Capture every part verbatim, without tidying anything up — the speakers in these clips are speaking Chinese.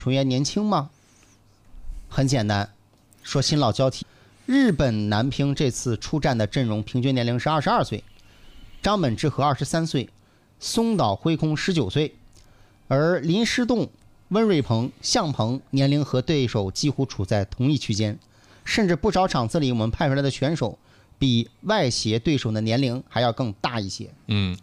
球员年轻吗？很简单，说新老交替。日本男乒这次出战的阵容平均年龄是二十二岁，张本智和二十三岁，松岛辉空十九岁，而林诗栋、温瑞鹏、向鹏年龄和对手几乎处在同一区间，甚至不少场次里我们派出来的选手比外协对手的年龄还要更大一些。 嗯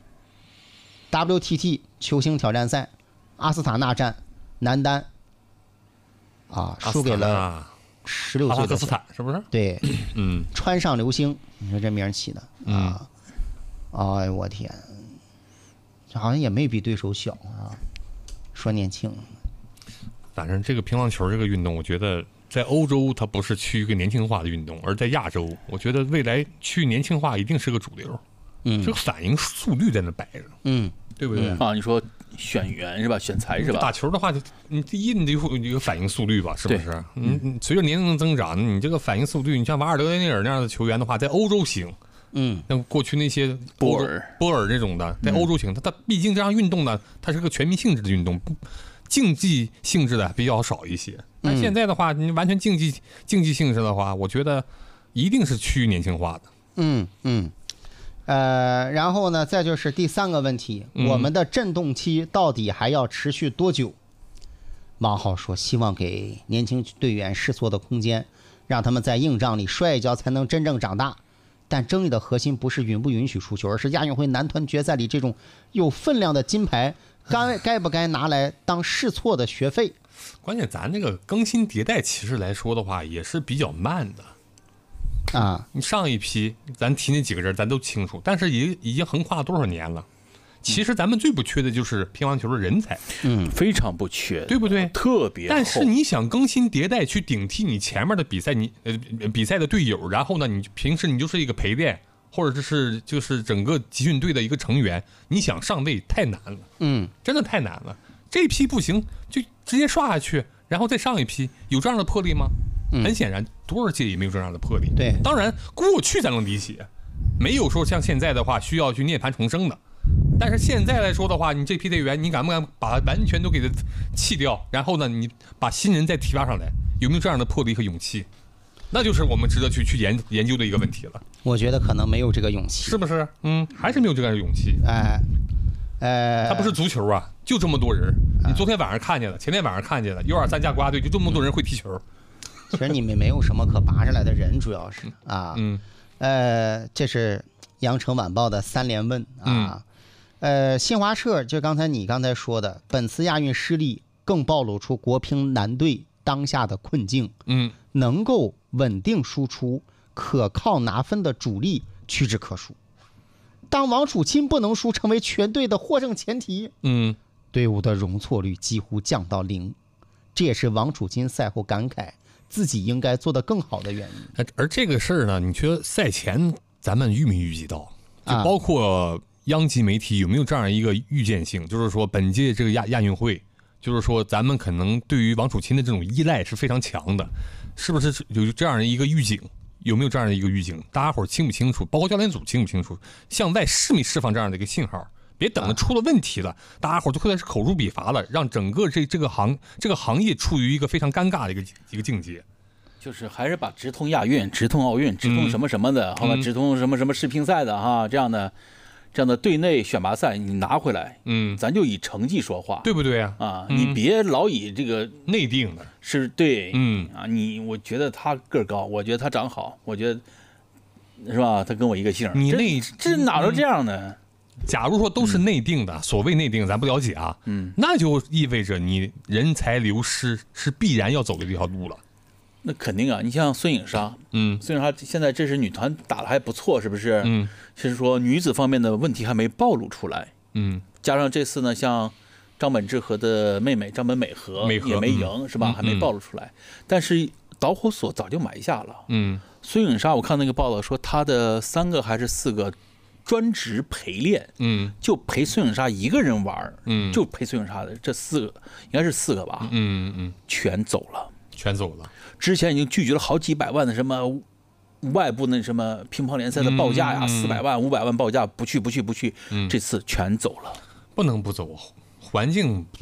W T T 球星挑战赛，阿斯塔纳站男单啊，输给了十六岁的斯坦，是不是？ 对， 嗯， 川上流星，你说这名起的啊，嗯、哎我天，好像也没比对手小啊，说年轻。 反正这个乒乓球这个运动，我觉得在欧洲它不是趋于一个年轻化的运动，而在亚洲，我觉得未来趋于年轻化一定是个主流。嗯，这个反应速率在那摆着， 嗯， 对不对？ 嗯、啊，你说选员是吧？选材是吧？ 打球的话，你第一你得有一个反应速率吧，是不是？嗯嗯，随着年龄的增长，你这个反应速率，你像瓦尔德内尔那样的球员的话，在欧洲行。 嗯， 像过去那些波尔、 波尔这种的，在欧洲行，它它毕竟这项运动呢，它是个全民性质的运动，不竞技性质的比较少一些。那现在的话，你完全竞技竞技性质的话，我觉得一定是趋于年轻化的。 嗯嗯。呃，然后呢，再就是第三个问题，嗯、我们的震动期到底还要持续多久？王浩说，希望给年轻队员试错的空间，让他们在硬仗里摔一跤，才能真正长大。但争议的核心不是允不允许输球，而是亚运会男团决赛里这种有分量的金牌，该该不该拿来当试错的学费？ 关键咱这个更新迭代，其实来说的话，也是比较慢的。 啊， 你上一批咱提那几个人咱都清楚，但是已已经横跨了多少年了？其实咱们最不缺的就是乒乓球的人才， 嗯，非常不缺， 对不对？ 特别。 但是你想更新迭代去顶替你前面的比赛，你呃比赛的队友，然后呢，你平时你就是一个陪练，或者是就是整个集训队的一个成员，你想上位太难了， 嗯， 真的太难了。这批不行，就直接刷下去，然后再上一批，有这样的魄力吗？很显然，多少届也没有这样的魄力。 对， 当然过去咱能理解，没有说像现在的话需要去涅槃重生的。但是现在来说的话，你这批队员，你敢不敢把它完全都给它弃掉？然后呢，你把新人再提拔上来，有没有这样的魄力和勇气？那就是我们值得去去研研究的一个问题了。 我觉得可能没有这个勇气， 是不是？嗯，还是没有这样的勇气。 哎，呃， 它不是足球啊，就这么多人。你昨天晚上看见了，前天晚上看见了，U 二三加国家队就这么多人会踢球。 其实你们没有什么可拔上来的人，主要是啊， 嗯， 呃，这是羊城晚报的三连问啊，嗯、呃，新华社就刚才你刚才说的，本次亚运失利更暴露出国乒男队当下的困境， 嗯， 能够稳定输出、可靠拿分的主力屈指可数。当王楚钦不能输成为全队的获胜前提， 嗯， 队伍的容错率几乎降到零，这也是王楚钦赛后感慨自己应该做得更好的原因。 而这个事儿呢，你觉得赛前咱们预没预计到？就包括央企媒体有没有这样一个预见性？就是说，本届这个亚亚运会，就是说咱们可能对于王楚钦的这种依赖是非常强的，是不是有这样的一个预警？有没有这样的一个预警？大家伙清不清楚？包括教练组清不清楚？向外释没释放这样的一个信号？别等着出了问题了，大家伙就会开始口诛笔伐了，让整个这这个行这个行业处于一个非常尴尬的一个一个境界。 就是还是把直通亚运、直通奥运、直通什么什么的，好吧、嗯，直通什么什么世乒赛的哈，这样的这样的队内选拔赛你拿回来，嗯，咱就以成绩说话， 对不对啊？ 啊，嗯、你别老以这个内定的， 是对， 嗯啊，你我觉得他个儿高，我觉得他长好，我觉得是吧？他跟我一个姓， 你内这哪都这样的。 假如说都是内定的，嗯、所谓内定，咱不了解啊，嗯，那就意味着你人才流失是必然要走的这条路了。 那肯定啊，你像孙颖莎， 嗯， 孙颖莎现在这支女团打得还不错，是不是？ 嗯， 就是说女子方面的问题还没暴露出来， 嗯， 加上这次呢，像张本智和的妹妹张本美和美和也没赢，嗯、是吧？ 嗯、 还没暴露出来，但是导火索早就埋下了。 嗯， 孙颖莎，我看那个报道说，她的三个还是四个专职陪练， 嗯， 就陪孙颖莎一个人玩， 嗯， 就陪孙颖莎的这四个，应该是四个吧？ 嗯嗯， 全走了。 全走了， 之前已经拒绝了好几百万的什么外部那什么乒乓联赛的报价呀，四百万、五百万报价，不去不去不去， 嗯、 这次全走了， 不能不走，环境